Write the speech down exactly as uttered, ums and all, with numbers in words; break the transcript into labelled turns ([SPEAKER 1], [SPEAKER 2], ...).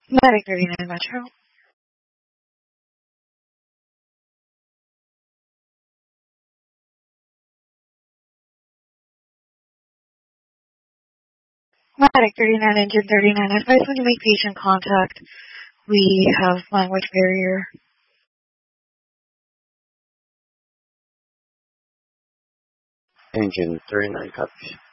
[SPEAKER 1] Medic thirty-nine Metro. Medic thirty-nine, Engine thirty-nine. Advise when you make patient contact. We have language barrier.
[SPEAKER 2] Engine thirty-nine, copy.